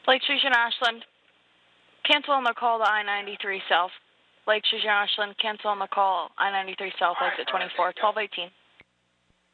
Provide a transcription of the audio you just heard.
Lake Station Ashland, cancel on the call to I-93 South. Lake Station Ashland, cancel on the call I-93 South, exit 24, 1218.